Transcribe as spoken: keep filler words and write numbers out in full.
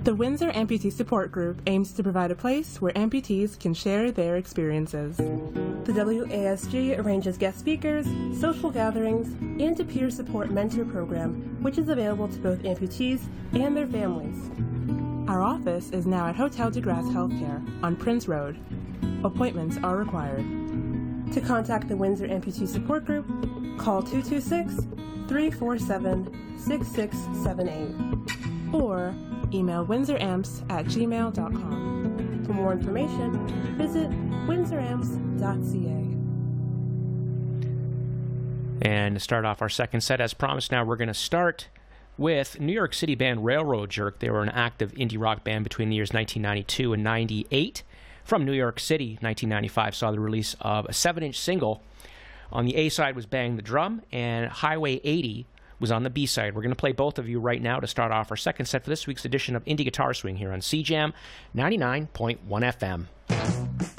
The Windsor Amputee Support Group aims to provide a place where amputees can share their experiences. The W A S G arranges guest speakers, social gatherings, and a peer support mentor program, which is available to both amputees and their families. Our office is now at Hotel de Grace Healthcare on Prince Road. Appointments are required. To contact the Windsor Amputee Support Group, call two two six, three four seven, six six seven eight or email windsor amps at gmail dot com. For more information, visit windsor amps dot c a. And to start off our second set, as promised, now we're going to start with New York City band Railroad Jerk. They were an active indie rock band between the years nineteen ninety-two and ninety-eight. From New York City, nineteen ninety-five saw the release of a seven-inch single. On the A side was Bang the Drum, and Highway eighty was on the B side. We're going to play both of you right now to start off our second set for this week's edition of Indie Guitar Swing here on C Jam ninety-nine point one F M.